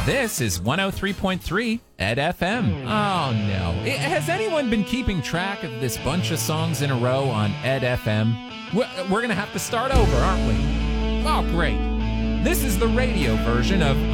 This is 103.3 Ed FM. Oh no. Has anyone been keeping track of this bunch of songs in a row on Ed FM? We're going to have to start over, aren't we? Oh, great. This is the radio version of